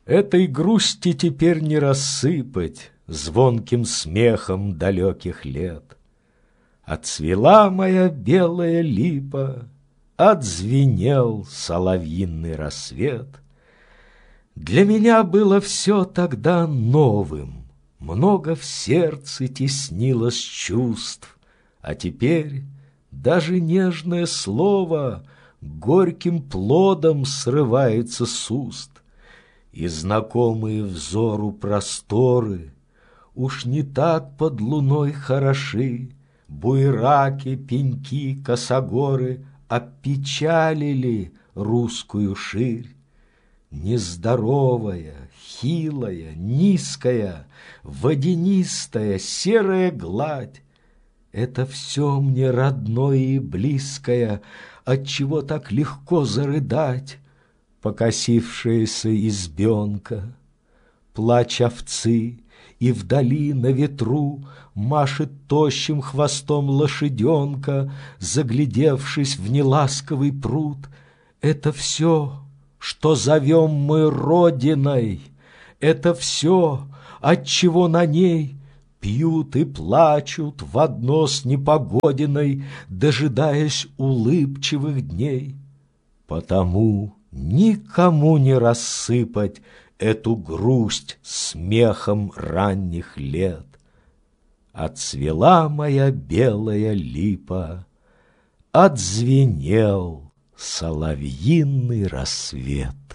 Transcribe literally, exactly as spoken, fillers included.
Этой грусти теперь не рассыпать звонким смехом далеких лет. Отцвела моя белая липа, отзвенел соловьиный рассвет. Для меня было все тогда новым, много в сердце теснилось чувств, а теперь даже нежное слово горьким плодом срывается с уст. И знакомые взору просторы уж не так под луной хороши. Буераки, пеньки, косогоры опечалили русскую ширь. Нездоровая, хилая, низкая, водянистая, серая гладь — это все мне родное и близкое, отчего так легко зарыдать. Покосившаяся избенка, плач овцы, и вдали на ветру машет тощим хвостом лошаденка, заглядевшись в неласковый пруд. Это все, что зовем мы родиной, это все, отчего на ней пьют и плачут в одно с непогодиной, дожидаясь улыбчивых дней. Потому никому не рассыпать эту грусть смехом ранних лет. Отцвела моя белая липа, отзвенел соловьиный рассвет.